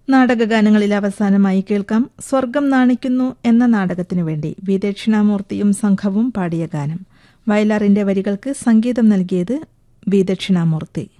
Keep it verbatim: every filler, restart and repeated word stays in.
നാടകഗാനങ്ങളിൽ അവസാനമായി കേൾക്കാം സ്വർഗം നാണിക്കുന്നു എന്ന നാടകത്തിനു വേണ്ടി വി ദക്ഷിണാമൂർത്തിയും സംഘവും പാടിയ ഗാനം. വയലാറിന്റെ വരികൾക്ക് സംഗീതം നൽകിയത് വി ദക്ഷിണാമൂർത്തി.